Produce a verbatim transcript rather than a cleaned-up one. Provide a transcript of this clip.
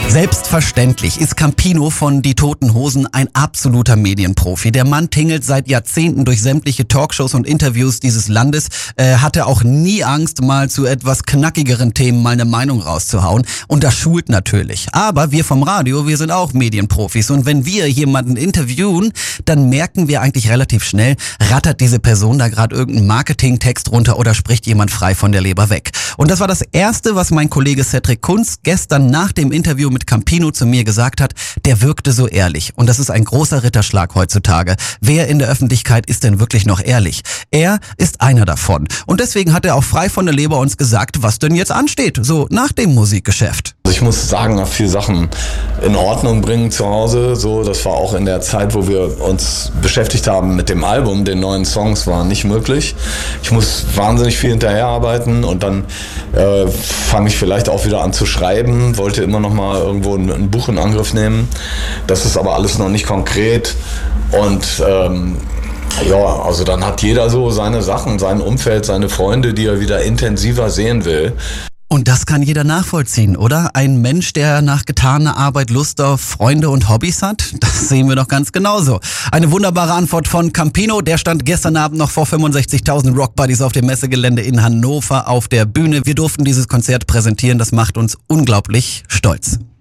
Selbstverständlich ist Campino von Die Toten Hosen ein absoluter Medienprofi. Der Mann tingelt seit Jahrzehnten durch sämtliche Talkshows und Interviews dieses Landes, äh, hatte auch nie Angst, mal zu etwas knackigeren Themen mal eine Meinung rauszuhauen. Und das schult natürlich. Aber wir vom Radio, wir sind auch Medienprofis. Und wenn wir jemanden interviewen, dann merken wir eigentlich relativ schnell, rattert diese Person da gerade irgendeinen Marketingtext runter oder spricht jemand frei von der Leber weg. Und das war das Erste, was mein Kollege Cedric Kunz gestern nach dem Interview mit Campino zu mir gesagt hat. Der wirkte so ehrlich. Und das ist ein großer Ritterschlag heutzutage. Wer in der Öffentlichkeit ist denn wirklich noch ehrlich? Er ist einer davon. Und deswegen hat er auch frei von der Leber uns gesagt, was denn jetzt ansteht, so nach dem Musikgeschäft. Also ich muss sagen, nach vier Sachen in Ordnung bringen zu Hause. So, das war auch in der Zeit, wo wir uns beschäftigt haben mit dem Album, den neuen Songs, war nicht möglich. Ich muss wahnsinnig viel hinterherarbeiten und dann äh, fange ich vielleicht auch wieder an zu schreiben, wollte immer noch mal irgendwo ein, ein Buch in Angriff nehmen. Das ist aber alles noch nicht konkret und ähm, ja, also dann hat jeder so seine Sachen, sein Umfeld, seine Freunde, die er wieder intensiver sehen will. Und das kann jeder nachvollziehen, oder? Ein Mensch, der nach getaner Arbeit Lust auf Freunde und Hobbys hat, das sehen wir doch ganz genauso. Eine wunderbare Antwort von Campino, der stand gestern Abend noch vor fünfundsechzigtausend Rockbuddies auf dem Messegelände in Hannover auf der Bühne. Wir durften dieses Konzert präsentieren, das macht uns unglaublich stolz.